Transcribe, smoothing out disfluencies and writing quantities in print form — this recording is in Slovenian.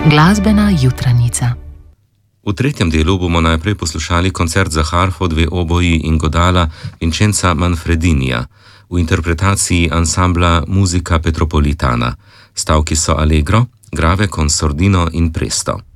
Glasbena jutranjica. V tretjem delu bomo najprej poslušali koncert za harfo, dve oboji in godala Vincenza Manfredinija v interpretaciji ansambla Musica Petropolitana. Stavki so allegro, grave con sordino in presto.